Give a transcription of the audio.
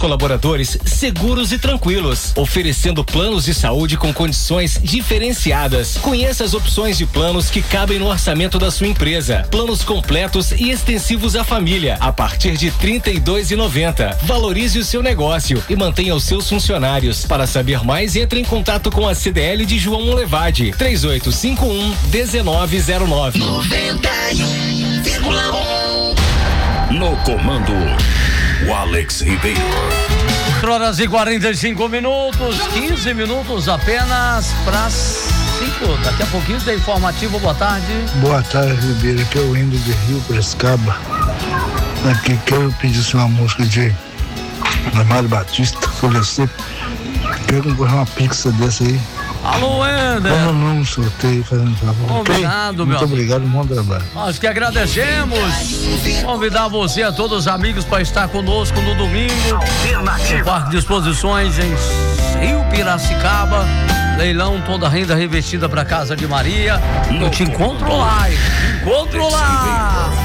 colaboradores seguros e tranquilos, oferecendo planos de saúde com condições diferenciadas. Conheça as opções de planos que cabem no orçamento da sua empresa. Planos completos e extensivos à família, a partir de R$ 32,90. Valorize o seu negócio e mantenha os seus funcionários. Para saber mais, entre em contato com a CDL de João Monlevade, 3851-1909. 91,1. No comando, o Alex Ribeiro. 4h45, 15 minutos apenas para 5. Daqui a pouquinho tem informativo. Boa tarde. Boa tarde, Ribeiro. Aqui é o Indo de Rio Prescaba. Aqui quero pedir uma música de Amado Batista, Folha Seca. Quero concorrer uma pizza dessa aí. Alô, Ender. Como não sorteio, fazendo favor. Obrigado, Muito obrigado, bom trabalho. Nós que agradecemos. Convidar você a todos os amigos para estar conosco no domingo. No Parque de Exposições em Rio Piracicaba. Leilão, toda a renda revestida para Casa de Maria. Eu te encontro lá. Encontro lá.